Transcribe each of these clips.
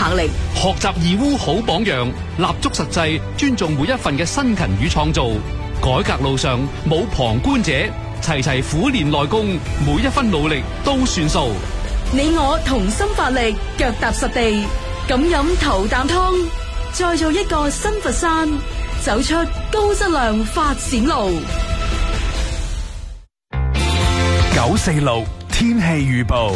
魄力。 學習義烏好榜樣，立足實際，尊重每一份嘅辛勤與創造。改革路上冇旁觀者，齊齊苦練內功，每一分努力都算數。 你我同心發力，腳踏實地，咁飲頭啖湯，再做一個新佛山，走出高質量發展路。 946天氣預報。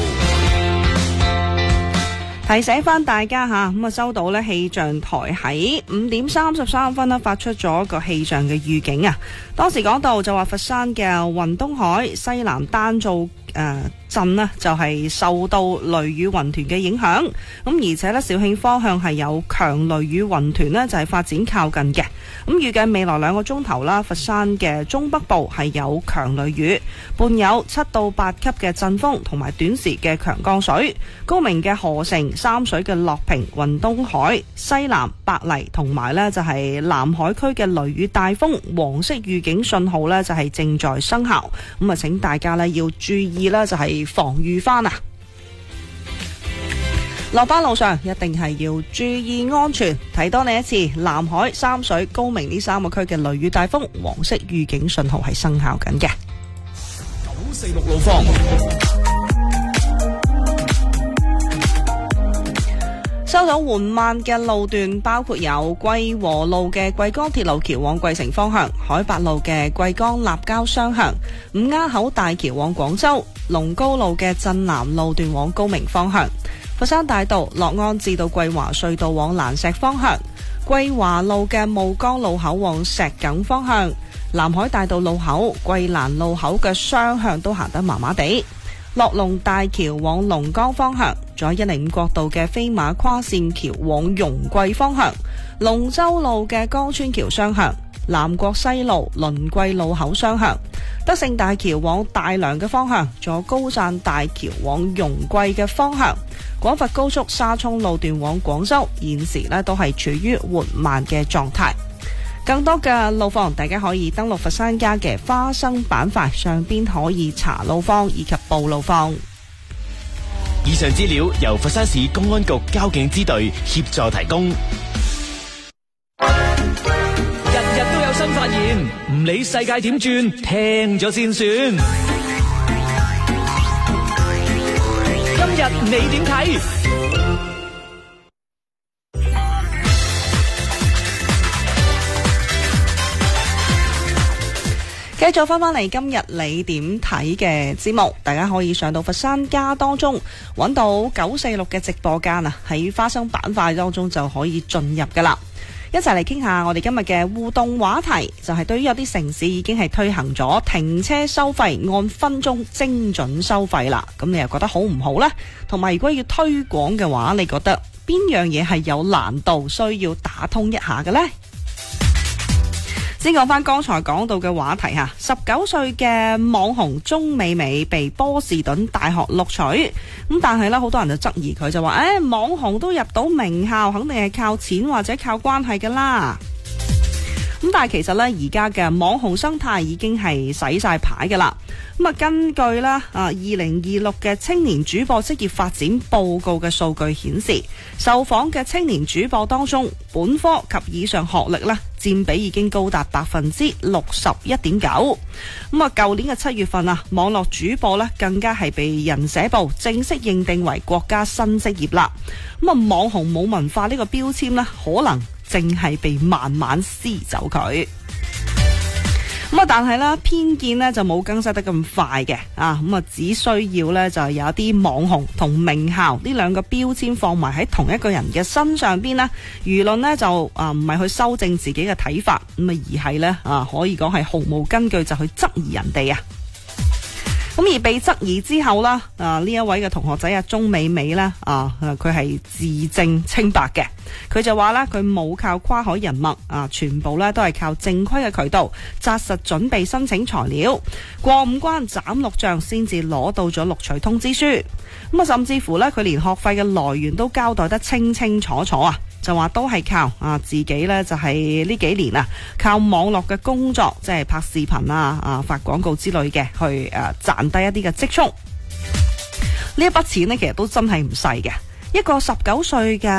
提醒翻大家吓，咁收到咧氣象台喺5點33分發出咗個氣象嘅預警啊。當時講到就話佛山嘅雲東海西南丹灶鎮呢就係受到雷雨雲團嘅影響，咁而且呢肇慶方向係有強雷雨雲團呢就係發展靠近嘅。咁預計未來2個鐘頭啦，佛山嘅中北部係有強雷雨，伴有7到8級嘅陣風同埋短時嘅強降水。高明嘅河城、三水嘅樂平、雲東海、西南、白泥同埋呢就係南海區嘅雷雨大風黃色預警信號呢就係正在生效。咁啊，請大家呢要注意啦，就係防禦翻啊！落班路上一定係要注意安全。提多你一次，南海、三水、高明呢3個區嘅雷雨大風黃色預警信號係生效緊嘅。 946路況。 收到緩慢嘅路段，包括有桂和路嘅桂江鐵路橋往桂城方向，海八路嘅桂江立交雙向，五丫口大橋往廣州，龍高路嘅鎮南路段往高明方向，佛山大道樂安至到桂華隧道往蘭石方向，桂華路嘅霧江路口往石梗方向，南海大道路口、桂蘭路口嘅雙向都行得麻麻地。樂龍大橋往龍崗方向，仲有105國道嘅飛馬跨線橋往容桂方向，龍洲路嘅江川橋雙向，南國西路倫桂路口雙向，德勝大橋往大良嘅方向，仲有高贊大橋往容桂嘅方向，廣佛高速沙涌路段往廣州，現時呢都係處於緩慢嘅狀態。更多嘅路況，大家可以登錄佛山家嘅花生板塊上邊，可以查路況以及報路況。 以上資料由佛山市公安局交警支隊協助提供。 日日都有新發現，唔理世界點轉，聽咗先算。今日你點睇？ 繼續翻嚟今日你點睇嘅節目，大家可以上到佛山家當中揾到946嘅直播間啊，喺花生板塊當中就可以進入噶啦。一齊嚟傾下我哋今日嘅互動話題，就係對於有啲城市已經係推行咗停車收費按分鐘精準收費啦，咁你又覺得好唔好呢？同埋如果要推廣嘅話，你覺得邊樣嘢係有難度需要打通一下嘅呢？先講翻剛才講到嘅話題吓，19歲嘅網紅鐘美美被波士頓大學錄取，咁但係呢，好多人就質疑佢，就話網紅都入到名校，肯定係靠錢或者靠關係噶啦。咁但係其實呢，而家嘅網紅生態已經係洗晒牌噶啦。咁啊，根據啦2026嘅青年主播職業發展報告嘅數據顯示，受訪嘅青年主播當中，本科及以上學歷呢佔比已經高達61.9%。咁啊，舊年嘅7月份啊，網絡主播呢更加係被人社部正式認定為國家新職業啦。咁啊，網紅冇文化呢個標籤呢，可能淨係被慢慢撕走佢。咁啊，但係咧偏見咧就冇更新得咁快嘅啊，咁啊只需要咧就係有一啲網紅同名校呢兩個標籤放埋喺同一個人嘅身上邊呢，輿論呢就唔係去修正自己嘅睇法，咁啊而係咧可以講係毫無根據就去質疑人哋啊。咁而被質疑之後啦，呢一位嘅同學仔鐘美美啦，佢係自證清白嘅。佢就話啦，佢冇靠跨海人脈，全部咧都係靠正規嘅渠道，紮實準備申請材料，過5關斬6將先至攞到咗錄取通知書。咁啊，甚至乎咧，佢連學費嘅來源都交代得清清楚楚啊！就話都係靠自己咧，就係呢幾年靠網絡嘅工作，即係拍視頻發廣告之類嘅，去賺低一啲嘅積蓄。呢一筆錢呢，其實都真係唔細嘅。一個19歲嘅